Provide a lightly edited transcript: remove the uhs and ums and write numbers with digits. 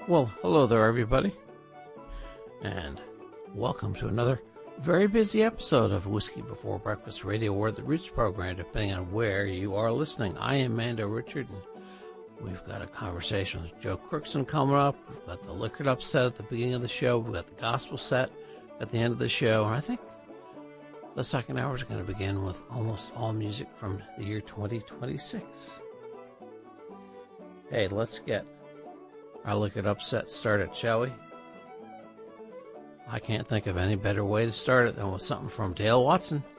Well, hello there, everybody, and welcome to another very busy episode of Whiskey Before Breakfast Radio, or the Roots program, depending on where you are listening. I am Mando Richard, and we've got a conversation with Joe Crookston coming up. We've got the Liquored Up set at the beginning of the show. We've got the gospel set at the end of the show, and I think the second hour is going to begin with almost all music from the year 2026. Hey, let's get our Liquored Up set started, shall we? I can't think of any better way to start it than with something from Dale Watson.